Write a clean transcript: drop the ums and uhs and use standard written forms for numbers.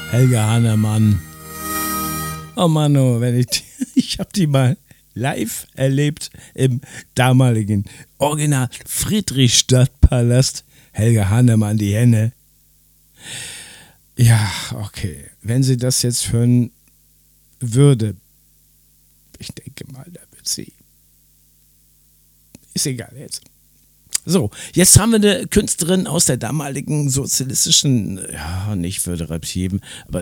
Helga Hannemann. Oh Mann, oh, ich habe die mal live erlebt im damaligen Original Friedrichstadtpalast. Helga Hannemann, die Henne. Ja, okay. Wenn sie das jetzt hören würde, ich denke mal, da wird sie. Ist egal jetzt. So, jetzt haben wir eine Künstlerin aus der damaligen sozialistischen, ja, nicht Föderativ, aber